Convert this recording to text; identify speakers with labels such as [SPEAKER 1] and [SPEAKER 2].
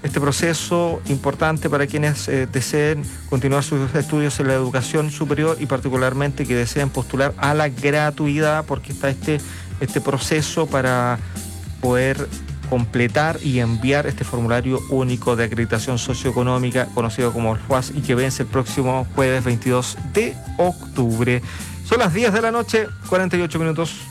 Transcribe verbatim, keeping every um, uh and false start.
[SPEAKER 1] este proceso importante para quienes eh, deseen continuar sus estudios en la educación superior y particularmente que deseen postular a la gratuidad, porque está este, este proceso para poder completar y enviar este formulario único de acreditación socioeconómica conocido como el F U A S y que vence el próximo jueves veintidós de octubre. Son las diez de la noche, cuarenta y ocho minutos.